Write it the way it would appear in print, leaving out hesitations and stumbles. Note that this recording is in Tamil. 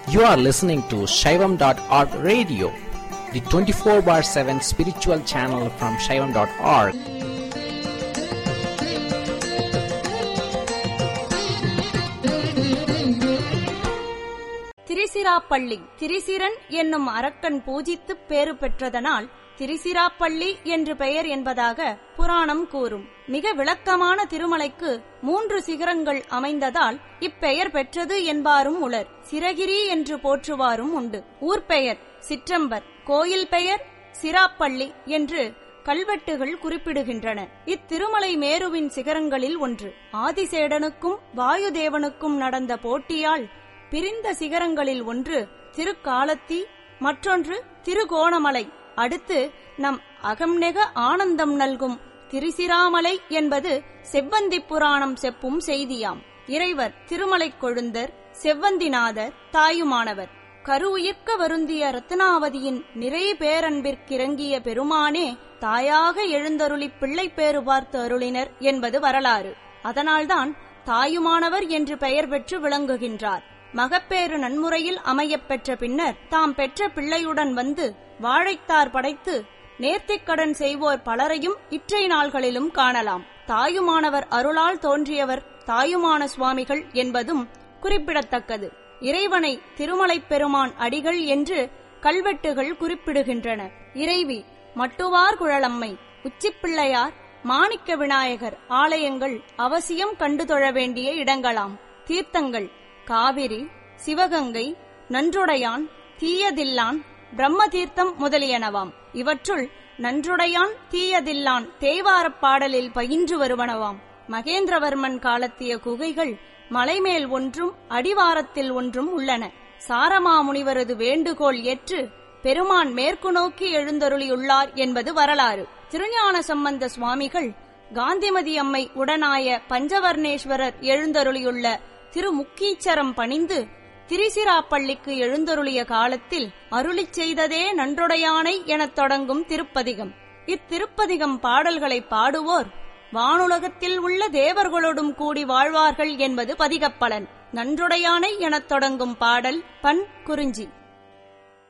You are listening to Shaivam.org radio, the 24/7 spiritual channel from Shaivam.org. திரிசிராப்பள்ளி Trisiran என்னும் அரக்கன் பூஜித்து பேறு பெற்றதனால் திரிசிராப்பள்ளி என்று பெயர் என்பதாக புராணம் கூறும். மிக விளக்கமான திருமலைக்கு 3 சிகரங்கள் அமைந்ததால் இப்பெயர் பெற்றது என்பாரும் உளர். சிரகிரி என்று போற்றுவாரும் உண்டு. ஊர் பெயர் சிற்றம்பர், கோயில் பெயர் சிராப்பள்ளி என்று கல்வெட்டுகள் குறிப்பிடுகின்றன. இத்திருமலை மேருவின் சிகரங்களில் ஒன்று. ஆதிசேடனுக்கும் வாயுதேவனுக்கும் நடந்த போட்டியால் பிரிந்த சிகரங்களில் ஒன்று திருக்காலத்தி, மற்றொன்று திருகோணமலை. அடுத்து நம் அகம்நெக ஆனந்தம் நல்கும் திரிசிராமலை என்பது செவ்வந்தி புராணம் செப்பும் செய்தியாம். இறைவர் திருமலை கொழுந்தர், செவ்வந்திநாதர், தாயுமானவர். கருவுயிர்க்க வருந்திய ரத்னாவதியின் நிறை பேரன்பிற்கிறங்கிய பெருமானே தாயாக எழுந்தருளி பிள்ளை பேறு பார்த்து அருளினர் என்பது வரலாறு. அதனால்தான் தாயுமானவர் என்று பெயர் பெற்று விளங்குகின்றார். மகப்பேறு நன்முறையில் அமையப் பெற்ற பின்னர் தாம் பெற்ற பிள்ளையுடன் வந்து வாழைத்தார் படைத்து நேர்த்திக்கடன் செய்வோர் பலரையும் இற்றை நாள்களிலும் காணலாம். தாயுமானவர் அருளால் தோன்றியவர் தாயுமான சுவாமிகள் என்பதும் குறிப்பிடத்தக்கது. இறைவனை திருமலைப் பெருமான் அடிகள் என்று கல்வெட்டுகள் குறிப்பிடுகின்றன. இறைவி மட்டுவார் குழலம்மை, உச்சிப்பிள்ளையார், மாணிக்க விநாயகர் ஆலயங்கள் அவசியம் கண்டு தொழ வேண்டிய இடங்களாம். தீர்த்தங்கள் காவிரி, சிவகங்கை, நன்றுடையான், தீயதில்லான், பிரம்ம தீர்த்தம் முதலியனவாம். இவற்றுள் நன்றுடையான், தீயதில்லான் தேவாரப் பாடலில் பயின்று வருவனவாம். மகேந்திரவர்மன் காலத்திய குகைகள் மலைமேல் ஒன்றும் அடிவாரத்தில் ஒன்றும் உள்ளன. சாரமாமுனிவரது வேண்டுகோள் ஏற்று பெருமான் மேற்கு நோக்கி எழுந்தருளியுள்ளார் என்பது வரலாறு. திருஞான சம்பந்த சுவாமிகள் காந்திமதி அம்மை உடனாய பஞ்சவர்ணேஸ்வரர் எழுந்தருளியுள்ள திருமுக்கீச்சரம் பணிந்து திரிசிராப்பள்ளிக்கு எழுந்தருளிய காலத்தில் அருளிச் செய்ததே நன்றுடையானை எனத் தொடங்கும் திருப்பதிகம். இத்திருப்பதிகம் பாடல்களை பாடுவோர் வானுலகத்தில் உள்ள தேவர்களோடும் கூடி வாழ்வார்கள் என்பது பதிகப்பலன். நன்றுடையானை எனத் தொடங்கும் பாடல் பண் குறிஞ்சி.